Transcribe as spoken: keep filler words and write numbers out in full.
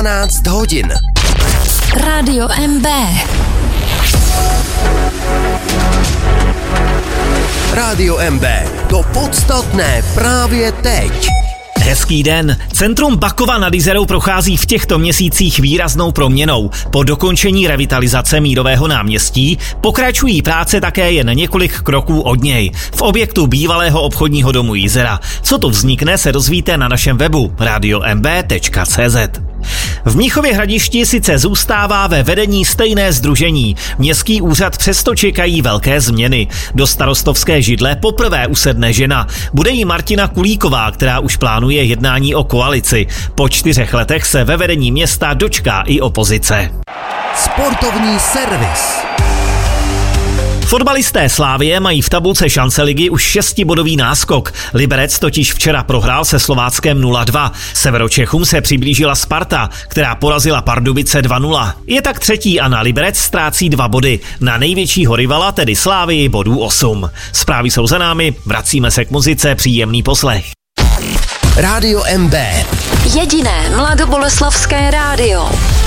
dvanáct hodin. Rádio M B. Rádio M B. To podstatné právě teď. Hezký den. Centrum Bakova nad Jizerou prochází v těchto měsících výraznou proměnou. Po dokončení revitalizace Mírového náměstí pokračují práce také jen několik kroků od něj v objektu bývalého obchodního domu Jizera. Co tu vznikne, se dozvíte na našem webu radio m b tečka c z. V Mnichově Hradišti sice zůstává ve vedení stejné sdružení. Městský úřad přesto čekají velké změny. Do starostovské židle poprvé usedne žena. Bude jí Martina Kulíková, která už plánuje jednání o koalici. Po čtyřech letech se ve vedení města dočká i opozice. Sportovní servis. Fotbalisté Slavie mají v tabulce šance ligy už šestibodový náskok. Liberec totiž včera prohrál se Slováckem nula dva. Severočechům se přiblížila Sparta, která porazila Pardubice dva nula. Je tak třetí a na Liberec ztrácí dva body. Na největšího rivala, tedy Slavii, bodů osm. Zprávy jsou za námi, vracíme se k muzice, příjemný poslech. Rádio M B. Jediné mladoboleslavské rádio.